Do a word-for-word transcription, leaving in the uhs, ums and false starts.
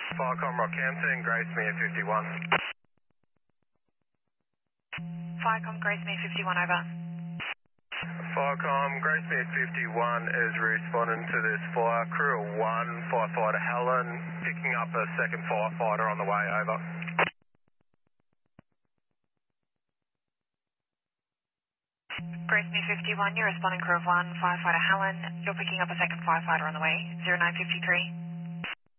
Firecom Rockhampton, Gracemere fifty-one. Firecom Gracemere fifty-one, over. Firecom Gracemere fifty-one is responding to this fire. Crew of one, firefighter Helen, picking up a second firefighter on the way, over. Gracemere fifty-one, you're responding crew of one, firefighter Helen. You're picking up a second firefighter on the way, zero nine fifty-three.